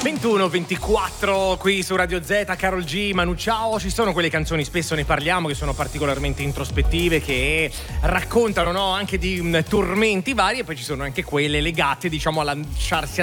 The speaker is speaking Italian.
21-24 qui su Radio Z, Karol G, Manu Ciao. Ci sono quelle canzoni, spesso ne parliamo, che sono particolarmente introspettive, che raccontano, no, anche di tormenti vari, e poi ci sono anche quelle legate, diciamo, a lasciarsi